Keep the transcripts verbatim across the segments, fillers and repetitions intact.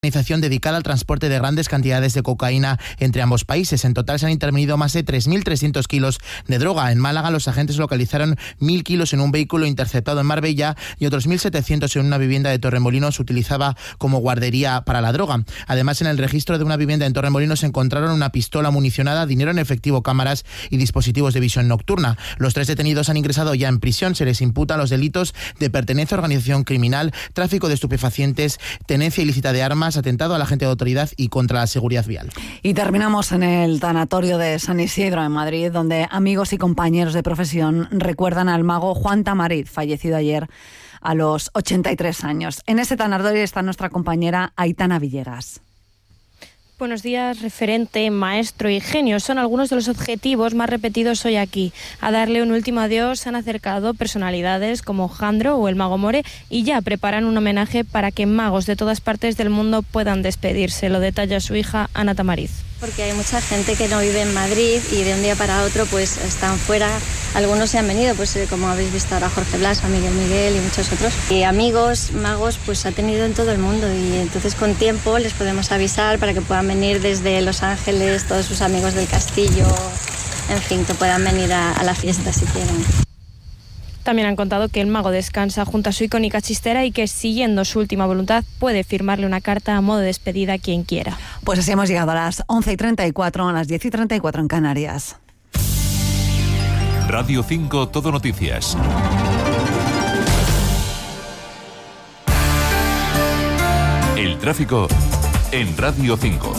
organización dedicada al transporte de grandes cantidades de cocaína entre ambos países. En total se han intervenido más de tres mil trescientos kilos de droga. En Málaga los agentes localizaron mil kilos en un vehículo interceptado en Marbella y otros mil setecientos en una vivienda de Torremolinos utilizada como guardería para la droga. Además, en el registro de una vivienda en Torremolinos se encontraron una pistola municionada, dinero en efectivo, cámaras y dispositivos de visión nocturna. Los tres detenidos han ingresado ya en prisión. Se les imputan los delitos de pertenencia a organización criminal, tráfico de estupefacientes, tenencia ilícita de armas, atentado a la agente de autoridad y contra la seguridad vial. Y terminamos en el tanatorio de San Isidro, en Madrid, donde amigos y compañeros de profesión recuerdan al mago Juan Tamariz, fallecido ayer a los ochenta y tres años. En ese tanatorio está nuestra compañera Aitana Villegas. Buenos días, referente, maestro y genio son algunos de los objetivos más repetidos hoy aquí. A darle un último adiós se han acercado personalidades como Jandro o el Mago More y ya preparan un homenaje para que magos de todas partes del mundo puedan despedirse. Lo detalla su hija Ana Tamariz. Porque hay mucha gente que no vive en Madrid y de un día para otro pues están fuera. Algunos se han venido, pues como habéis visto ahora, Jorge Blas, a Miguel Miguel y muchos otros. Y amigos, magos, pues ha tenido en todo el mundo y entonces con tiempo les podemos avisar para que puedan venir desde Los Ángeles, todos sus amigos del castillo, en fin, que puedan venir a, a la fiesta si quieren. También han contado que el mago descansa junto a su icónica chistera y que, siguiendo su última voluntad, puede firmarle una carta a modo de despedida a quien quiera. Pues así hemos llegado a las once y treinta y cuatro, a las diez y treinta y cuatro en Canarias. Radio cinco Todo Noticias. El tráfico en Radio cinco.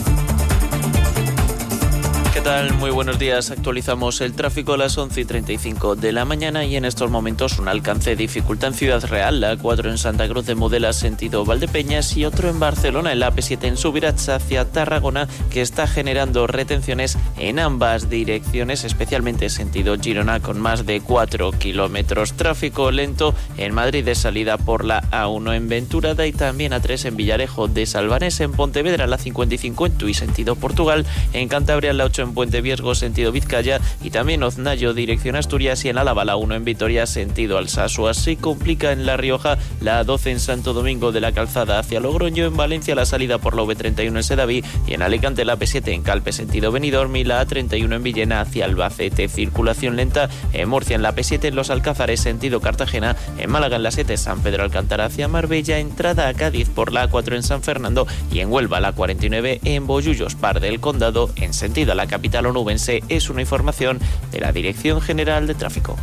¿Qué tal? Muy buenos días. Actualizamos el tráfico a las once y treinta y cinco de la mañana y en estos momentos un alcance de dificultad en Ciudad Real, la A cuatro en Santa Cruz de Mudela sentido Valdepeñas y otro en Barcelona, en la A P siete en Subirats hacia Tarragona, que está generando retenciones en ambas direcciones, especialmente sentido Girona, con más de cuatro kilómetros. Tráfico lento en Madrid de salida por la A uno en Venturada y también A tres en Villarejo de Salvanés, en Pontevedra la cincuenta y cinco en Tui sentido Portugal, en Cantabria la ocho en Puente Viesgo sentido Vizcaya y también Oznayo dirección Asturias y en Álava la uno en Vitoria sentido Alsasua. Se complica en La Rioja la A doce en Santo Domingo de la Calzada hacia Logroño, en Valencia la salida por la V treinta y uno en Sedaví y en Alicante la A P siete en Calpe sentido Benidorm y la A treinta y uno en Villena hacia Albacete. Circulación lenta en Murcia en la A P siete en Los Alcázares sentido Cartagena, en Málaga en la siete San Pedro Alcántara hacia Marbella, entrada a Cádiz por la A cuatro en San Fernando y en Huelva la cuarenta y nueve en Bollullos, Par del Condado en sentido a la capital onubense. Es una información de la Dirección General de Tráfico.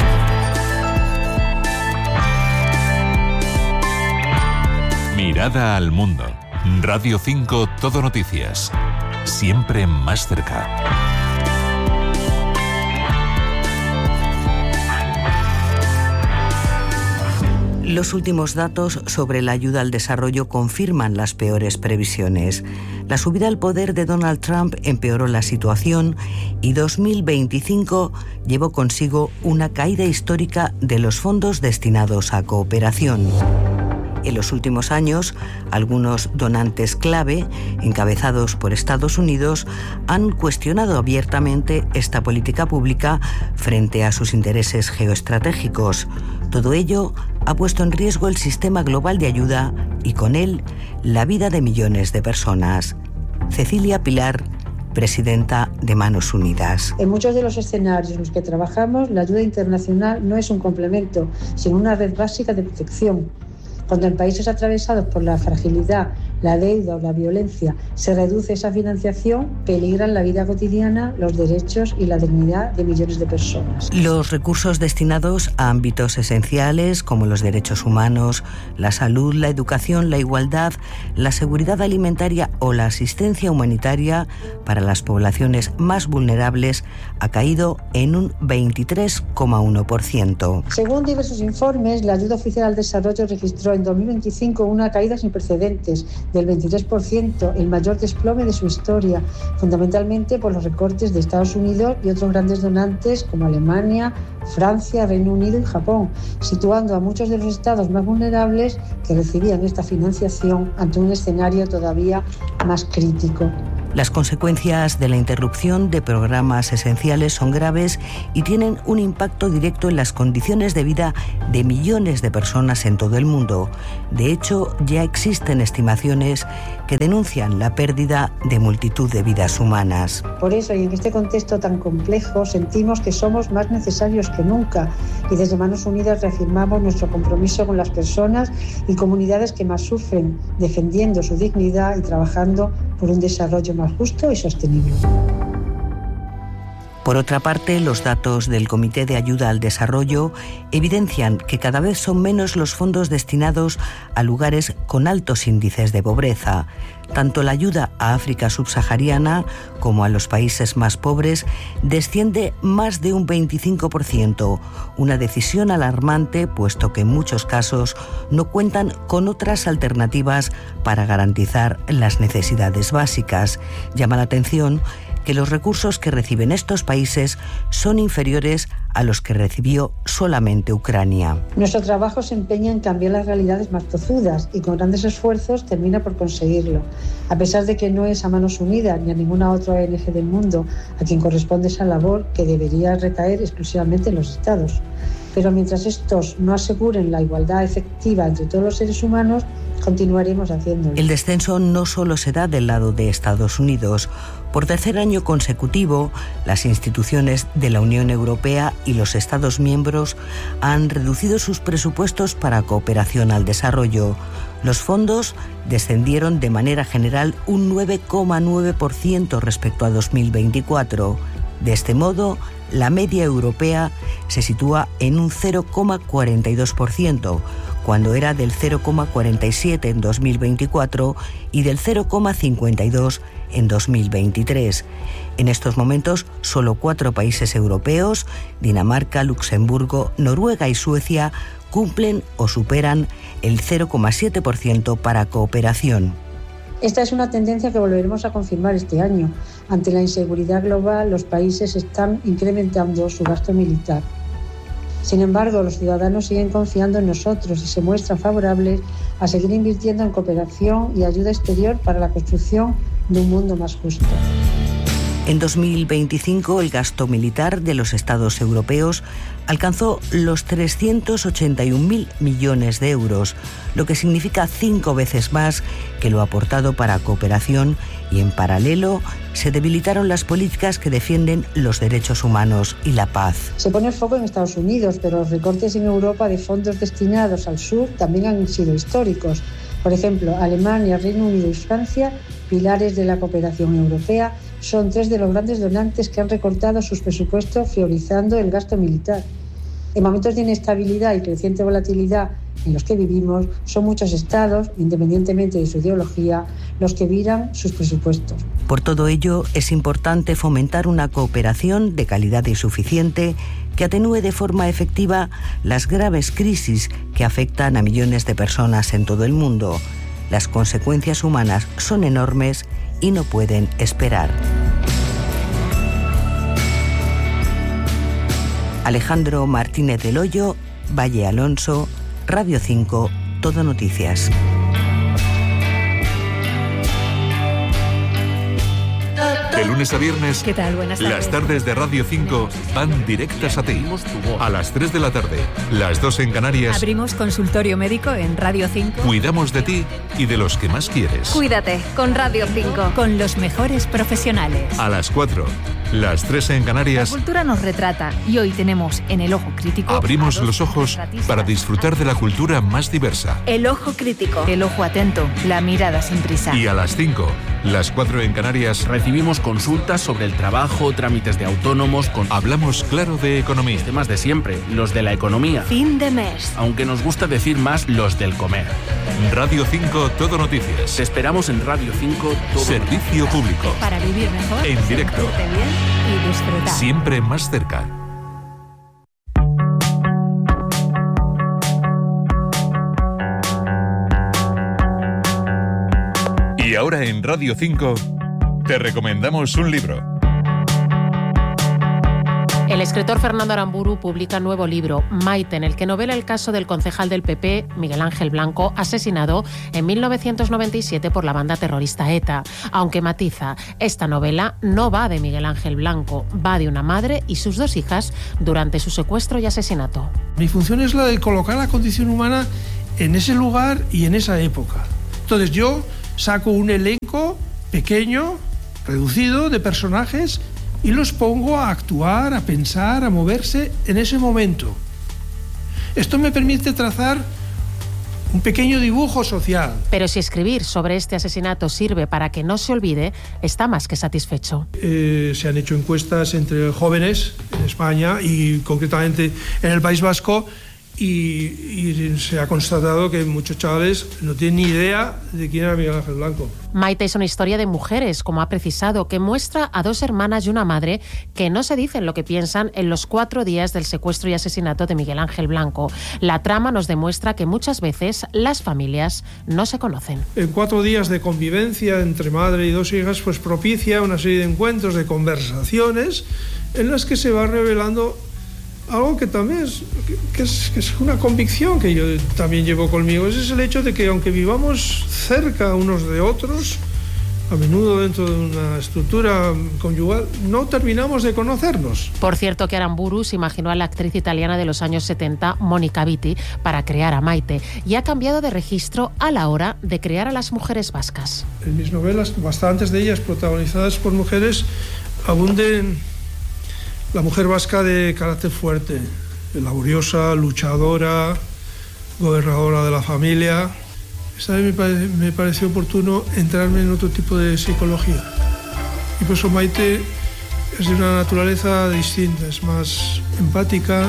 Mirada al mundo. Radio cinco Todo Noticias. Siempre más cerca. Los últimos datos sobre la ayuda al desarrollo confirman las peores previsiones. La subida al poder de Donald Trump empeoró la situación y dos mil veinticinco llevó consigo una caída histórica de los fondos destinados a cooperación. En los últimos años, algunos donantes clave, encabezados por Estados Unidos, han cuestionado abiertamente esta política pública frente a sus intereses geoestratégicos. Todo ello ha puesto en riesgo el sistema global de ayuda y, con él, la vida de millones de personas. Cecilia Pilar, presidenta de Manos Unidas. En muchos de los escenarios en los que trabajamos, la ayuda internacional no es un complemento, sino una red básica de protección. Cuando en países atravesados por la fragilidad, la deuda o la violencia se reduce esa financiación, peligran la vida cotidiana, los derechos y la dignidad de millones de personas. Los recursos destinados a ámbitos esenciales como los derechos humanos, la salud, la educación, la igualdad, la seguridad alimentaria o la asistencia humanitaria para las poblaciones más vulnerables ha caído en un veintitrés coma uno por ciento. Según diversos informes, la ayuda oficial al desarrollo registró en dos mil veinticinco una caída sin precedentes del veintitrés por ciento, el mayor desplome de su historia, fundamentalmente por los recortes de Estados Unidos y otros grandes donantes como Alemania, Francia, Reino Unido y Japón, situando a muchos de los estados más vulnerables que recibían esta financiación ante un escenario todavía más crítico. Las consecuencias de la interrupción de programas esenciales son graves y tienen un impacto directo en las condiciones de vida de millones de personas en todo el mundo. De hecho, ya existen estimaciones que denuncian la pérdida de multitud de vidas humanas. Por eso, y en este contexto tan complejo, sentimos que somos más necesarios que nunca y desde Manos Unidas reafirmamos nuestro compromiso con las personas y comunidades que más sufren, defendiendo su dignidad y trabajando por un desarrollo más justo y sostenible. Por otra parte, los datos del Comité de Ayuda al Desarrollo evidencian que cada vez son menos los fondos destinados a lugares con altos índices de pobreza. Tanto la ayuda a África subsahariana como a los países más pobres desciende más de un veinticinco por ciento, una decisión alarmante puesto que en muchos casos no cuentan con otras alternativas para garantizar las necesidades básicas. Llama la atención que los recursos que reciben estos países son inferiores a los que recibió solamente Ucrania. Nuestro trabajo se empeña en cambiar las realidades más tozudas y con grandes esfuerzos termina por conseguirlo. A pesar de que no es a Manos Unidas ni a ninguna otra O N G del mundo a quien corresponde esa labor que debería recaer exclusivamente en los Estados. Pero mientras estos no aseguren la igualdad efectiva entre todos los seres humanos, continuaremos haciéndolo. El descenso no solo se da del lado de Estados Unidos. Por tercer año consecutivo, las instituciones de la Unión Europea y los Estados miembros han reducido sus presupuestos para cooperación al desarrollo. Los fondos descendieron de manera general un nueve coma nueve por ciento respecto a dos mil veinticuatro. De este modo, la media europea se sitúa en un cero coma cuarenta y dos por ciento, cuando era del cero coma cuarenta y siete por ciento en dos mil veinticuatro y del cero coma cincuenta y dos por ciento en dos mil veintitrés. En estos momentos, solo cuatro países europeos, Dinamarca, Luxemburgo, Noruega y Suecia, cumplen o superan el cero coma siete por ciento para cooperación. Esta es una tendencia que volveremos a confirmar este año. Ante la inseguridad global, los países están incrementando su gasto militar. Sin embargo, los ciudadanos siguen confiando en nosotros y se muestran favorables a seguir invirtiendo en cooperación y ayuda exterior para la construcción de un mundo más justo. En dos mil veinticinco, el gasto militar de los Estados europeos alcanzó los trescientos ochenta y un mil millones de euros, lo que significa cinco veces más que lo aportado para cooperación, y en paralelo se debilitaron las políticas que defienden los derechos humanos y la paz. Se pone el foco en Estados Unidos, pero los recortes en Europa de fondos destinados al sur también han sido históricos. Por ejemplo, Alemania, Reino Unido y Francia, pilares de la cooperación europea, son tres de los grandes donantes que han recortado sus presupuestos priorizando el gasto militar. En momentos de inestabilidad y creciente volatilidad en los que vivimos, son muchos estados, independientemente de su ideología, los que viran sus presupuestos. Por todo ello, es importante fomentar una cooperación de calidad y suficiente que atenúe de forma efectiva las graves crisis que afectan a millones de personas en todo el mundo. Las consecuencias humanas son enormes y no pueden esperar. Alejandro Martínez del Hoyo, Valle Alonso, Radio cinco, Todo Noticias. De lunes a viernes, ¿qué tal? Buenas tardes. Las tardes de Radio cinco van directas a ti. A las tres de la tarde, las dos en Canarias. Abrimos consultorio médico en Radio cinco. Cuidamos de ti y de los que más quieres. Cuídate con Radio cinco. Con los mejores profesionales. A las cuatro, las tres en Canarias. La cultura nos retrata y hoy tenemos en El Ojo Crítico. Abrimos los ojos para disfrutar de la cultura más diversa. El Ojo Crítico. El ojo atento, la mirada sin prisa. Y a las cinco, las cuatro en Canarias. Recibimos consultas sobre el trabajo, trámites de autónomos. Con... Hablamos claro de economía. Los temas de siempre, los de la economía. Fin de mes. Aunque nos gusta decir más los del comer. Radio cinco, Todo Noticias. Te esperamos en Radio cinco, Todo Servicio Noticias. Público. Para vivir mejor. En directo. Bien y disfrutar. Siempre más cerca. Y ahora en Radio cinco te recomendamos un libro. El escritor Fernando Aramburu publica un nuevo libro, Maite, en el que novela el caso del concejal del P P, Miguel Ángel Blanco, asesinado en mil novecientos noventa y siete por la banda terrorista ETA. Aunque matiza, esta novela no va de Miguel Ángel Blanco, va de una madre y sus dos hijas durante su secuestro y asesinato. Mi función es la de colocar la condición humana en ese lugar y en esa época. Entonces yo saco un elenco pequeño, reducido, de personajes y los pongo a actuar, a pensar, a moverse en ese momento. Esto me permite trazar un pequeño dibujo social. Pero si escribir sobre este asesinato sirve para que no se olvide, está más que satisfecho. Eh, se han hecho encuestas entre jóvenes en España y concretamente en el País Vasco y, y se ha constatado que muchos chavales no tienen ni idea de quién era Miguel Ángel Blanco. Maite es una historia de mujeres, como ha precisado, que muestra a dos hermanas y una madre que no se dicen lo que piensan en los cuatro días del secuestro y asesinato de Miguel Ángel Blanco. La trama nos demuestra que muchas veces las familias no se conocen. En cuatro días de convivencia entre madre y dos hijas, pues propicia una serie de encuentros, de conversaciones, en las que se va revelando algo que también es que, es que es una convicción que yo también llevo conmigo. Ese es el hecho de que aunque vivamos cerca unos de otros, a menudo dentro de una estructura conyugal, no terminamos de conocernos. Por cierto que Aramburu se imaginó a la actriz italiana de los años setenta, Mónica Vitti, para crear a Maite, y ha cambiado de registro a la hora de crear a las mujeres vascas. En mis novelas, bastantes de ellas protagonizadas por mujeres, abunden la mujer vasca de carácter fuerte, laboriosa, luchadora, gobernadora de la familia. Esta vez me, pare, me pareció oportuno entrarme en otro tipo de psicología. Y por eso Maite es de una naturaleza distinta, es más empática,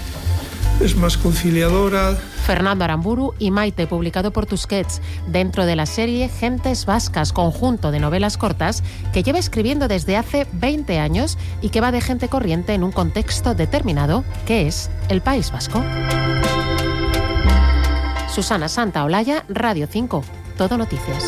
es más conciliadora. Fernando Aramburu y Maite, publicado por Tusquets, dentro de la serie Gentes Vascas, conjunto de novelas cortas que lleva escribiendo desde hace veinte años y que va de gente corriente en un contexto determinado, que es el País Vasco. Susana Santaolalla, Radio cinco, Todo Noticias.